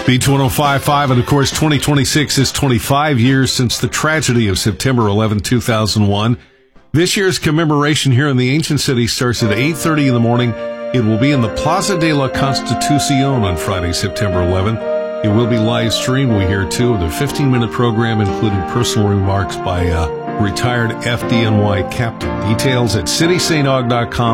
Beach 105.5, and of course 2026 is 25 years since the tragedy of September 11, 2001. This year's commemoration here in the ancient city starts at 8:30 in the morning. It will be in the Plaza de la Constitución on Friday, September 11th. It will be live streamed, we hear too, with a 15-minute program including personal remarks by retired FDNY captain. Details at citysanog.com.